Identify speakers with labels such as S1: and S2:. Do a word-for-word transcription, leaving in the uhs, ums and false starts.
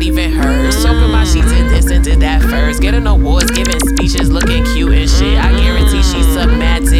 S1: not even hers. Soaking my sheets and this and did that first. Getting awards, giving speeches.